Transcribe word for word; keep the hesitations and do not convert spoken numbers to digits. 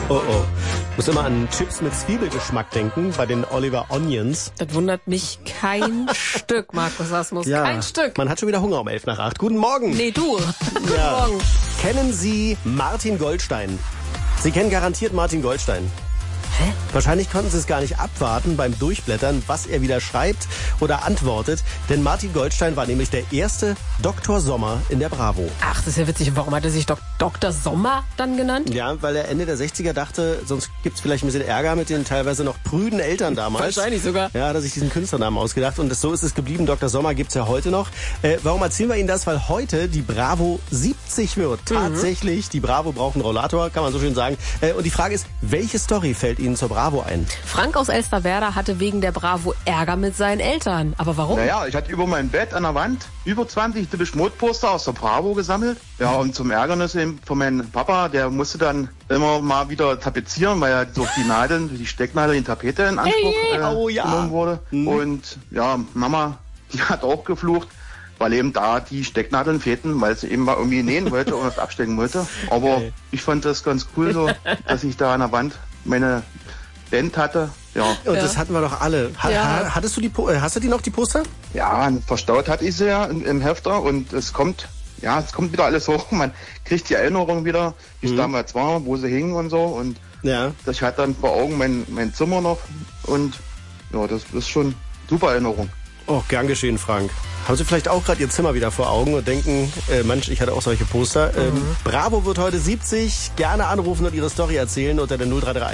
Oh oh. Muss immer an Chips mit Zwiebelgeschmack denken, bei den Oliver Onions. Das wundert mich kein Stück, Markus Asmus. Ja, kein Stück. Man hat schon wieder Hunger um elf nach acht. Guten Morgen. Nee, du. Guten Ja. Morgen. Kennen Sie Martin Goldstein? Sie kennen garantiert Martin Goldstein. Hä? Wahrscheinlich konnten Sie es gar nicht abwarten beim Durchblättern, was er wieder schreibt oder antwortet. Denn Martin Goldstein war nämlich der erste Doktor Sommer in der Bravo. Ach, das ist ja witzig. Und warum hat er sich Dok- Doktor Sommer dann genannt? Ja, weil er Ende der sechziger dachte, sonst gibt's vielleicht ein bisschen Ärger mit den teilweise noch prüden Eltern damals. Wahrscheinlich sogar. Ja, hat er sich diesen Künstlernamen ausgedacht und das, so ist es geblieben. Doktor Sommer gibt's ja heute noch. Äh, warum erzählen wir Ihnen das? Weil heute die Bravo siebzig wird. Mhm. Tatsächlich, die Bravo braucht einen Rollator, kann man so schön sagen. Äh, und die Frage ist, welche Story fällt Ihnen zur Bravo ein? Frank aus Elsterwerda hatte wegen der Bravo Ärger mit seinen Eltern. Aber warum? Naja, ich hatte über mein Bett an der Wand über zwanzig Depeche Mode Poster aus der Bravo gesammelt. Ja, und zum Ärgernis eben von meinem Papa, der musste dann immer mal wieder tapezieren, weil er durch die Nadeln, durch die Stecknadel in Tapete in Anspruch Hey, äh, oh ja. genommen wurde. Mhm. Und ja, Mama, die hat auch geflucht, weil eben da die Stecknadeln fehlten, weil sie eben mal irgendwie nähen wollte und was abstecken wollte. Aber Okay. ich fand das ganz cool so, dass ich da an der Wand meine Band hatte. Ja. Und Ja. das hatten wir doch alle. Ha Ja. ha hattest du die, Po- äh, hast du die noch, die Poster? Ja, verstaut hatte ich sie ja im, im Hefter und es kommt, ja, es kommt wieder alles hoch. Man kriegt die Erinnerung wieder, wie es Mhm. damals war, wo sie hingen und so. Und Ja. ich hatte dann vor Augen mein, mein Zimmer noch und ja, das ist schon super Erinnerung. Oh, gern geschehen, Frank. Haben Sie vielleicht auch gerade Ihr Zimmer wieder vor Augen und denken, äh, Mensch, ich hatte auch solche Poster. Ähm, Bravo wird heute siebzig. Gerne anrufen und Ihre Story erzählen unter der null drei drei